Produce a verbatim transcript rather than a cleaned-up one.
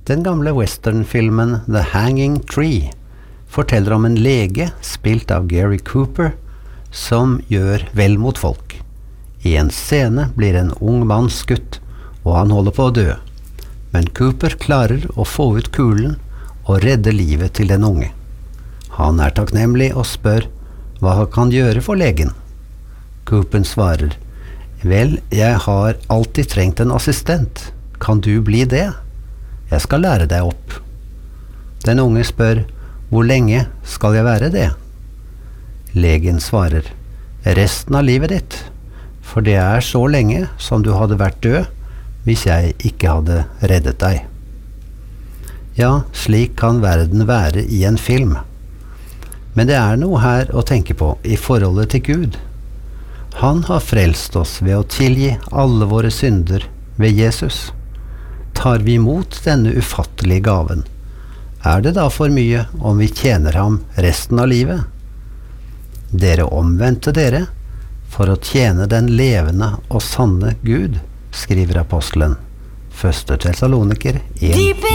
Den gamle westernfilmen The Hanging Tree forteller om en lege, spilt av Gary Cooper, som gjør vel mot folk. I en scene blir en ung mann skutt, og han holder på å dø. Men Cooper klarer å få ut kulen og redde livet til den unge. Han er takknemlig og spør hva han kan gjøre for legen. Cooper svarer, «Vel, jeg har alltid trengt en assistent. Kan du bli det? Jeg skal lære deg opp.» Den unge spør, «Hvor lenge skal jeg være det?» Legen svarer, «Resten av livet ditt, for det er så lenge som du hadde vært død hvis jeg ikke hadde reddet deg.» Ja, slik kan verden være i en film. Men det er noe her å tenke på i forholdet til Gud. Han har frelst oss ved å tilgi alle våre synder ved Jesus. Tar vi imot denne ufattelige gaven, er det da for mye om vi tjener ham resten av livet? Dere omvendte dere for å tjene den levende og sanne Gud, skriver apostelen. Første Tessaloniker en.